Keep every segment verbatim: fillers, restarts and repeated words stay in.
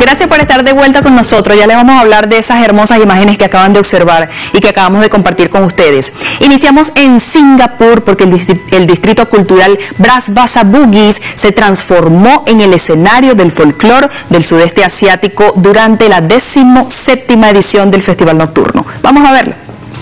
Gracias por estar de vuelta con nosotros. Ya les vamos a hablar de esas hermosas imágenes que acaban de observar y que acabamos de compartir con ustedes. Iniciamos en Singapur porque el, distri el Distrito Cultural Bras Basah Bugis se transformó en el escenario del folclore del sudeste asiático durante la decimoséptima edición del Festival Nocturno. Vamos a verlo.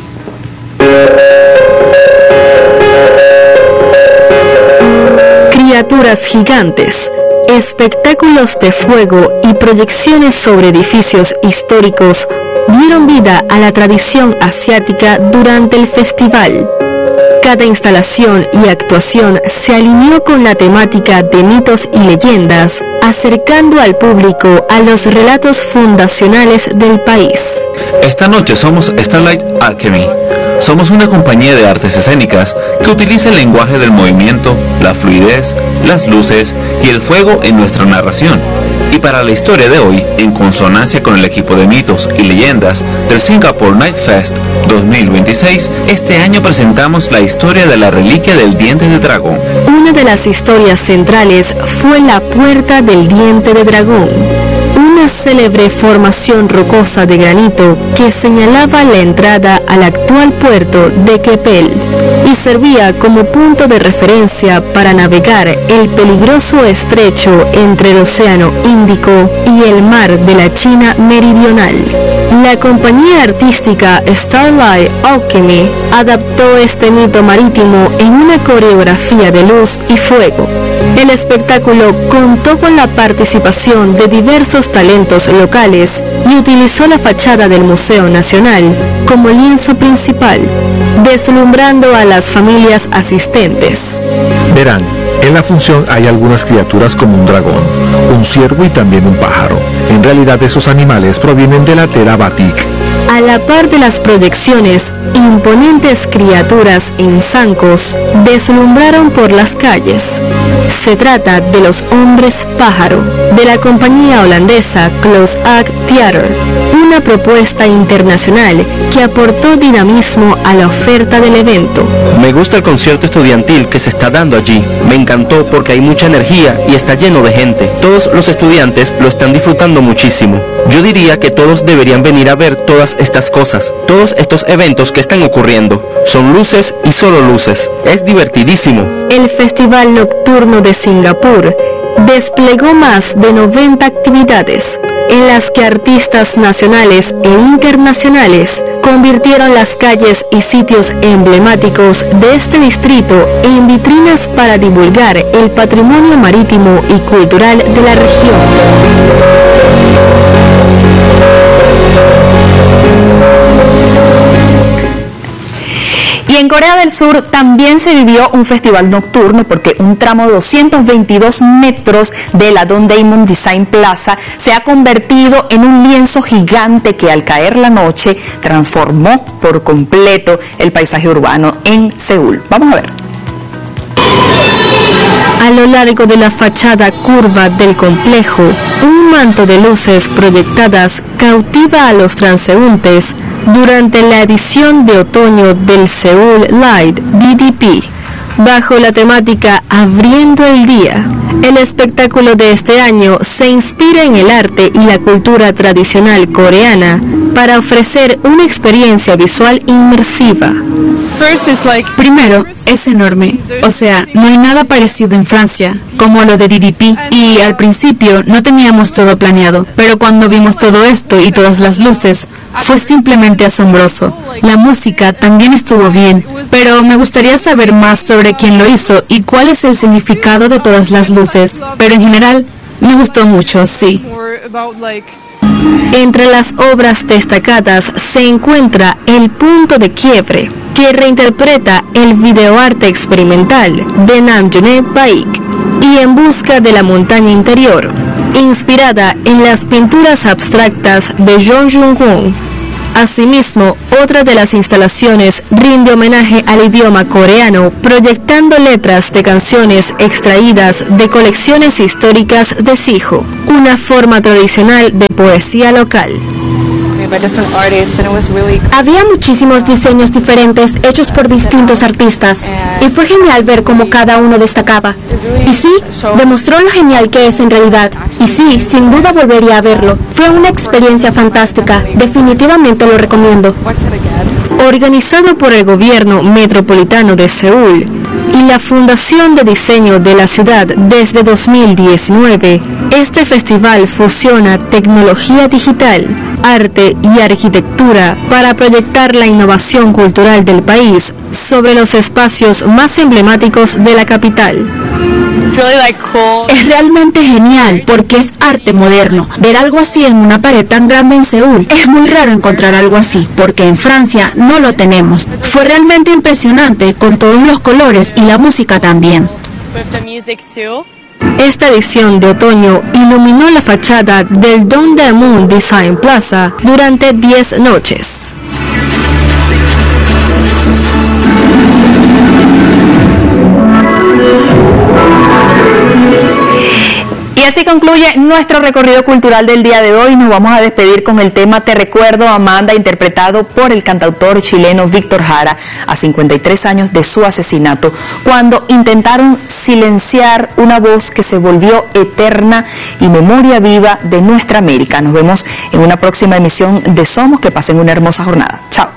Criaturas gigantes, espectáculos de fuego y proyecciones sobre edificios históricos dieron vida a la tradición asiática durante el festival. Cada instalación y actuación se alineó con la temática de mitos y leyendas, acercando al público a los relatos fundacionales del país. Esta noche somos Starlight Alchemy. Somos una compañía de artes escénicas que utiliza el lenguaje del movimiento, la fluidez, las luces y el fuego en nuestra narración. Y para la historia de hoy, en consonancia con el equipo de mitos y leyendas del Singapore Night Fest dos mil veintiséis, este año presentamos la historia de la reliquia del diente de dragón. Una de las historias centrales fue la Puerta del Diente de Dragón, una célebre formación rocosa de granito que señalaba la entrada al actual puerto de Keppel y servía como punto de referencia para navegar el peligroso estrecho entre el Océano Índico y el mar de la China meridional. La compañía artística Starlight Alchemy adaptó este mito marítimo en una coreografía de luz y fuego. El espectáculo contó con la participación de diversos talentos locales y utilizó la fachada del Museo Nacional como lienzo principal, deslumbrando a las familias asistentes. Verán, en la función hay algunas criaturas como un dragón, un ciervo y también un pájaro. En realidad esos animales provienen de la tela batik. A la par de las proyecciones, imponentes criaturas en zancos deslumbraron por las calles. Se trata de los hombres pájaro, de la compañía holandesa Close Act Theater, una propuesta internacional que aportó dinamismo a la oferta del evento. Me gusta el concierto estudiantil que se está dando allí. Me encantó porque hay mucha energía y está lleno de gente. Todos los estudiantes lo están disfrutando muchísimo. Yo diría que todos deberían venir a ver todas estas cosas, todos estos eventos que están ocurriendo. Son luces y solo luces. Es divertidísimo. El Festival Nocturno de Singapur desplegó más de noventa actividades, en las que artistas nacionales e internacionales convirtieron las calles y sitios emblemáticos de este distrito en vitrinas para divulgar el patrimonio marítimo y cultural de la región. Y en Corea del Sur también se vivió un festival nocturno porque un tramo de doscientos veintidós metros de la Don Daemun Design Plaza se ha convertido en un lienzo gigante que al caer la noche transformó por completo el paisaje urbano en Seúl. Vamos a ver. A lo largo de la fachada curva del complejo, un manto de luces proyectadas cautiva a los transeúntes durante la edición de otoño del Seoul Light D D P, bajo la temática Abriendo el Día. El espectáculo de este año se inspira en el arte y la cultura tradicional coreana para ofrecer una experiencia visual inmersiva. Primero, es enorme, o sea, no hay nada parecido en Francia, como lo de D D P, y al principio no teníamos todo planeado, pero cuando vimos todo esto y todas las luces, fue simplemente asombroso. La música también estuvo bien, pero me gustaría saber más sobre quién lo hizo y cuál es el significado de todas las luces, pero en general, me gustó mucho, sí. Entre las obras destacadas se encuentra El Punto de Quiebre, que reinterpreta el videoarte experimental de Namjoon Baek, y En Busca de la Montaña Interior, inspirada en las pinturas abstractas de Jong Jung-won. Asimismo, otra de las instalaciones rinde homenaje al idioma coreano, proyectando letras de canciones extraídas de colecciones históricas de Sijo, una forma tradicional de poesía local. Había muchísimos diseños diferentes hechos por distintos artistas y fue genial ver cómo cada uno destacaba. Y sí, demostró lo genial que es en realidad. Y sí, sin duda volvería a verlo. Fue una experiencia fantástica. Definitivamente lo recomiendo. Organizado por el gobierno metropolitano de Seúl y la Fundación de Diseño de la ciudad desde dos mil diecinueve, este festival fusiona tecnología digital, arte y arquitectura para proyectar la innovación cultural del país sobre los espacios más emblemáticos de la capital. Es realmente genial porque es arte moderno. Ver algo así en una pared tan grande en Seúl es muy raro encontrar algo así porque en Francia no lo tenemos. Fue realmente impresionante con todos los colores y la música también. Esta edición de otoño iluminó la fachada del Dongdaemun Design Plaza durante diez noches. Y así concluye nuestro recorrido cultural del día de hoy. Nos vamos a despedir con el tema Te Recuerdo, Amanda, interpretado por el cantautor chileno Víctor Jara, a cincuenta y tres años de su asesinato, cuando intentaron silenciar una voz que se volvió eterna y memoria viva de nuestra América. Nos vemos en una próxima emisión de Somos. Que pasen una hermosa jornada. Chao.